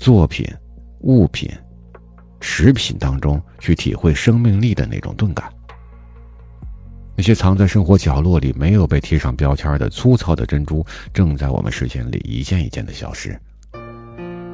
作品、物品、食品当中去体会生命力的那种钝感。那些藏在生活角落里没有被贴上标签的粗糙的珍珠，正在我们视线里一件一件的消失。